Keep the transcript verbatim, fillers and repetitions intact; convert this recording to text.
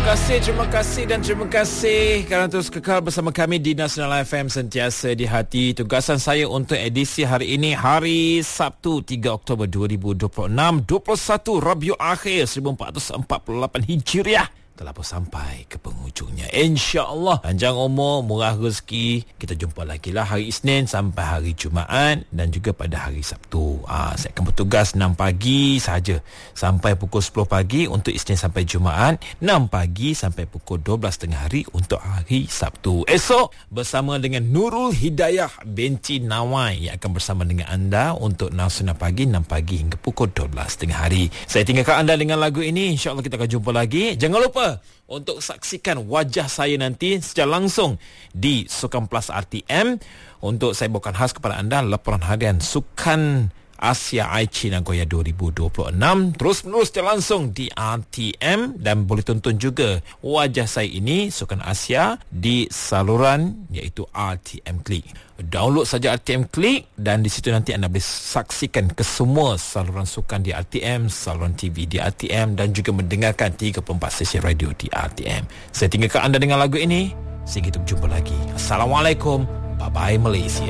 Terima kasih, terima kasih dan terima kasih kerana terus kekal bersama kami di Nasional F M, sentiasa di hati. Tugasan saya untuk edisi hari ini, hari Sabtu tiga Oktober dua ribu dua puluh enam, dua puluh satu Rabiul Akhir seribu empat ratus empat puluh lapan Hijriah. Telah pun sampai ke penghujungnya, insya-Allah. Panjang umur, murah rezeki. Kita jumpa lagi lah hari Isnin sampai hari Jumaat dan juga pada hari Sabtu. Ah, saya akan bertugas enam pagi sahaja sampai pukul sepuluh pagi untuk Isnin sampai Jumaat, enam pagi sampai pukul dua belas tengah hari untuk hari Sabtu. Esok bersama dengan Nurul Hidayah binti Nawai yang akan bersama dengan anda untuk Nasional Pagi enam pagi hingga pukul dua belas tengah hari. Saya tinggalkan anda dengan lagu ini. InsyaAllah kita akan jumpa lagi. Jangan lupa untuk saksikan wajah saya nanti secara langsung di Sukan Plus R T M untuk saya bawakan khas kepada anda laporan harian Sukan Asia Aichi Nagoya dua ribu dua puluh enam terus menerus secara langsung di R T M, dan boleh tonton juga wajah saya ini Sukan Asia di saluran iaitu R T M Klik. Download saja R T M Klik dan di situ nanti anda boleh saksikan kesemua saluran sukan di R T M, saluran T V di R T M dan juga mendengarkan tiga puluh empat stesen radio di R T M. Saya tinggalkan anda dengan lagu ini sehingga kita berjumpa lagi. Assalamualaikum. Bye bye Malaysia.